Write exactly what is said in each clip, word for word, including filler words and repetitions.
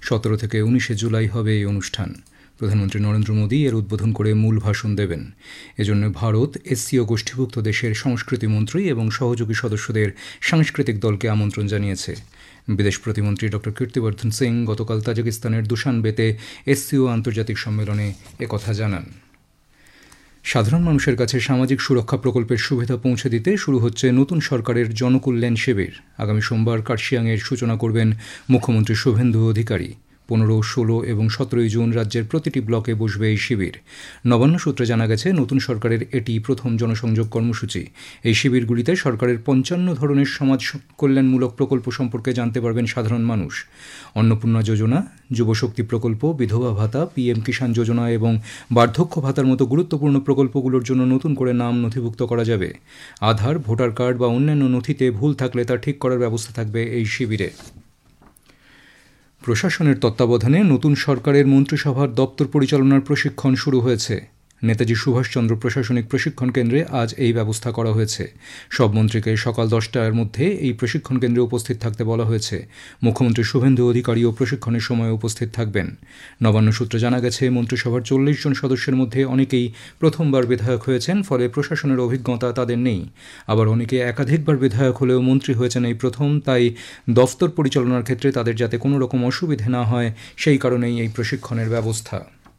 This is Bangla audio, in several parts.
সতেরো থেকে উনিশে জুলাই হবে এই অনুষ্ঠান। প্রধানমন্ত্রী নরেন্দ্র মোদী এর উদ্বোধন করে মূল ভাষণ দেবেন। এজন্য ভারত এসসিও গোষ্ঠীভুক্ত দেশের সংস্কৃতি মন্ত্রী এবং সহযোগী সদস্যদের সাংস্কৃতিক দলকে আমন্ত্রণ জানিয়েছে। বিদেশ প্রতিমন্ত্রী ড কীর্তিবর্ধন সিং গতকাল তাজিকিস্তানের দুশানবেতে এসসিও আন্তর্জাতিক সম্মেলনে একথা জানান। সাধারণ মানুষের কাছে সামাজিক সুরক্ষা প্রকল্পের সুবিধা পৌঁছে দিতে শুরু হচ্ছে নতুন সরকারের জনকল্যাণ শিবির। আগামী সোমবার কার্শিয়াংয়ের সূচনা করবেন মুখ্যমন্ত্রী শুভেন্দু অধিকারী। পনেরো, ষোলো এবং সতেরোই জুন রাজ্যের প্রতিটি ব্লকে বসবে এই শিবির। নবান্ন সূত্রে জানা গেছে, নতুন সরকারের এটি প্রথম জনসংযোগ কর্মসূচি। এই শিবিরগুলিতে সরকারের পঞ্চান্ন ধরনের সমাজ কল্যাণমূলক প্রকল্প সম্পর্কে জানতে পারবেন সাধারণ মানুষ। অন্নপূর্ণা যোজনা, যুবশক্তি প্রকল্প, বিধবা ভাতা, পিএম কিষাণ যোজনা এবং বার্ধক্য ভাতার মতো গুরুত্বপূর্ণ প্রকল্পগুলোর জন্য নতুন করে নাম নথিভুক্ত করা যাবে। আধার, ভোটার কার্ড বা অন্যান্য নথিতে ভুল থাকলে তা ঠিক করার ব্যবস্থা থাকবে এই শিবিরে। প্রশাসনের তত্ত্বাবধানে নতুন সরকারের মন্ত্রিসভার দপ্তর পরিচালনার প্রশিক্ষণ শুরু হয়েছে। নেতাজি সুভাষচন্দ্র প্রশাসনিক প্রশিক্ষণ কেন্দ্রে আজ এই ব্যবস্থা করা হয়েছে। সব মন্ত্রীকে সকাল দশটার মধ্যে এই প্রশিক্ষণ কেন্দ্রে উপস্থিত থাকতে বলা হয়েছে। মুখ্যমন্ত্রী শুভেন্দু অধিকারীও প্রশিক্ষণের সময় উপস্থিত থাকবেন। নবান্ন সূত্রে জানা গেছে, মন্ত্রিসভার চল্লিশ জন সদস্যের মধ্যে অনেকেই প্রথমবার বিধায়ক হয়েছেন, ফলে প্রশাসনের অভিজ্ঞতা তাদের নেই। আবার অনেকে একাধিকবার বিধায়ক হলেও মন্ত্রী হয়েছেন এই প্রথম, তাই দফতর পরিচালনার ক্ষেত্রে তাদের যাতে কোনো রকম অসুবিধে না হয় সেই কারণেই এই প্রশিক্ষণের ব্যবস্থা।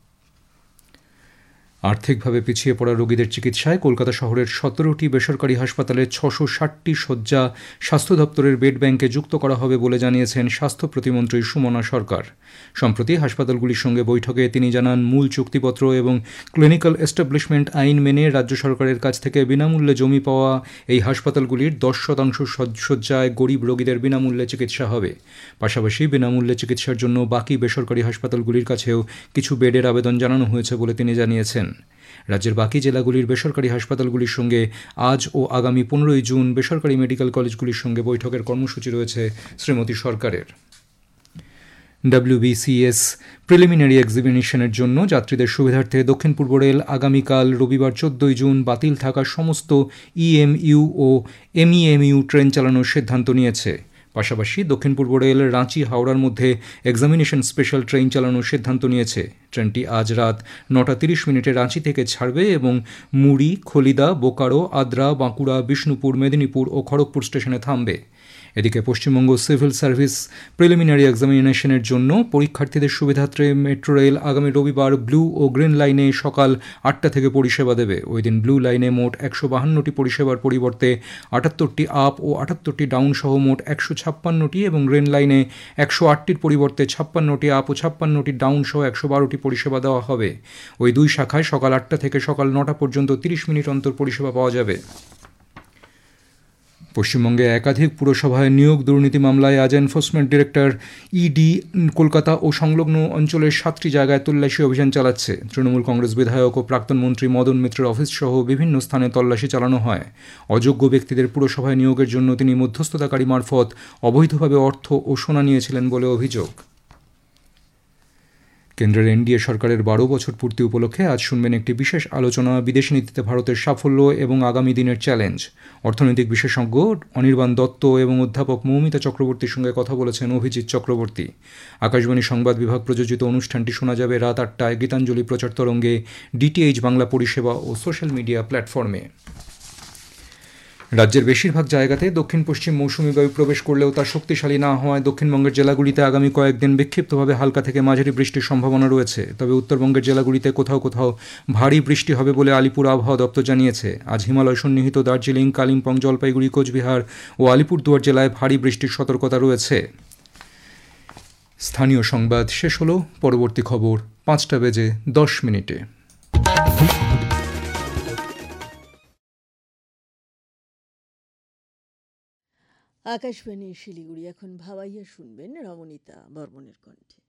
আর্থিকভাবে পিছিয়ে পড়া রোগীদের চিকিৎসায় কলকাতা শহরের সতেরোটি বেসরকারি হাসপাতালের ছশো ষাটটি শয্যা স্বাস্থ্য দপ্তরের বেড ব্যাংকে যুক্ত করা হবে বলে জানিয়েছেন স্বাস্থ্য প্রতিমন্ত্রী সুমনা সরকার। সম্প্রতি হাসপাতালগুলির সঙ্গে বৈঠকে তিনি জানান, মূল চুক্তিপত্র এবং ক্লিনিক্যাল এস্টাবলিশমেন্ট আইন মেনে রাজ্য সরকারের কাছ থেকে বিনামূল্যে জমি পাওয়া এই হাসপাতালগুলির দশ শতাংশ শয্যায় গরিব রোগীদের বিনামূল্যে চিকিৎসা হবে। পাশাপাশি বিনামূল্যে চিকিৎসার জন্য বাকি বেসরকারি হাসপাতালগুলির কাছেও কিছু বেডের আবেদন জানানো হয়েছে বলে তিনি জানিয়েছেন। রাজ্যের বাকি জেলাগুলির বেসরকারি হাসপাতালগুলির সঙ্গে আজ ও আগামী পনেরোই জুন বেসরকারি মেডিকেল কলেজগুলির সঙ্গে বৈঠকের কর্মসূচি রয়েছে শ্রীমতী সরকারের। ডব্লিউবিসিএস প্রিলিমিনারি এক্সামিনেশনের জন্য যাত্রীদের সুবিধার্থে দক্ষিণ পূর্ব রেল আগামীকাল রবিবার চোদ্দই জুন বাতিল থাকা সমস্ত ইএমইউ ও এমইএমইউ ট্রেন চালানোর সিদ্ধান্ত নিয়েছে। পাশাপাশি দক্ষিণ পূর্ব রেল রাঁচি হাওড়ার মধ্যে এক্সামিনেশন স্পেশাল ট্রেন চালানোর সিদ্ধান্ত নিয়েছে। ট্রেনটি আজ রাত নটা তিরিশ মিনিটে রাঁচি থেকে ছাড়বে এবং মুড়ি, খলিদা, বোকারো, আদ্রা, বাঁকুড়া, বিষ্ণুপুর, মেদিনীপুর ও খড়গপুর স্টেশনে থামবে। এদিকে পশ্চিমবঙ্গ সিভিল সার্ভিস প্রিলিমিনারি এক্সামিনেশনের জন্য পরীক্ষার্থীদের সুবিধার্থে মেট্রো রেল আগামী রবিবার ব্লু ও গ্রিন লাইনে সকাল আটটা থেকে পরিষেবা দেবে। ওই দিন ব্লু লাইনে মোট একশো বাহান্নটি পরিষেবার পরিবর্তে আটাত্তরটি আপ ও আটাত্তরটি ডাউন সহ মোট একশো ছাপ্পান্নটি এবং গ্রিন লাইনে একশো আটটির পরিবর্তে ছাপ্পান্নটি আপ ও ছাপ্পান্নটি ডাউন সহ একশো বারোটি পরিষেবা দেওয়া হবে। ওই দুই শাখায় সকাল আটটা থেকে সকাল নটা পর্যন্ত তিরিশ মিনিট অন্তর পরিষেবা পাওয়া যাবে। পশ্চিমবঙ্গে একাধিক পুরসভায় নিয়োগ দুর্নীতি মামলায় আজ এনফোর্সমেন্ট ডিরেক্টর ইডি কলকাতা ও সংলগ্ন অঞ্চলের সাতটি জায়গায় তল্লাশি অভিযান চালাচ্ছে। তৃণমূল কংগ্রেস বিধায়ক ও প্রাক্তন মন্ত্রী মদন মিত্রের অফিস সহ বিভিন্ন স্থানে তল্লাশি চালানো হয়। অযোগ্য ব্যক্তিদের পুরসভায় নিয়োগের জন্য তিনি মধ্যস্থতাকারী মারফত অবৈধভাবে অর্থ ও সোনা নিয়েছিলেন বলে অভিযোগ। কেন্দ্রের এনডিএ সরকারের বারো বছর পূর্তি উপলক্ষে আজ শুনবেন একটি বিশেষ আলোচনা, বিদেশ নীতিতে ভারতের সাফল্য এবং আগামী দিনের চ্যালেঞ্জ। অর্থনৈতিক বিশেষজ্ঞ অনির্বাণ দত্ত এবং অধ্যাপক মৌমিতা চক্রবর্তীর সঙ্গে কথা বলেছেন অভিজিৎ চক্রবর্তী। আকাশবাণী সংবাদ বিভাগ প্রযোজিত অনুষ্ঠানটি শোনা যাবে রাত আটটায় গীতাঞ্জলি প্রচার তরঙ্গে, ডিটিএইচ বাংলা পরিষেবা ও সোশ্যাল মিডিয়া প্ল্যাটফর্মে। রাজ্যের বেশিরভাগ জায়গাতে দক্ষিণ পশ্চিম মৌসুমি বায়ু প্রবেশ করলেও তা শক্তিশালী না হওয়ায় দক্ষিণবঙ্গের জেলাগুলিতে আগামী কয়েকদিন বিক্ষিপ্তভাবে হালকা থেকে মাঝারি বৃষ্টির সম্ভাবনা রয়েছে। তবে উত্তরবঙ্গের জেলাগুলিতে কোথাও কোথাও ভারী বৃষ্টি হবে বলে আলিপুর আবহাওয়া দপ্তর জানিয়েছে। আজ হিমালয় সন্নিহিত দার্জিলিং, কালিম্পং, জলপাইগুড়ি, কোচবিহার ও আলিপুরদুয়ার জেলায় ভারী বৃষ্টির সতর্কতা রয়েছে। স্থানীয় সংবাদ শেষ হলো। পরবর্তী খবর পাঁচটা বেজে দশ মিনিটে। আকাশবাণী শিলিগুড়ি। এখন ভাবাইয়া শুনবেন রমণীতা বর্মণের কণ্ঠে।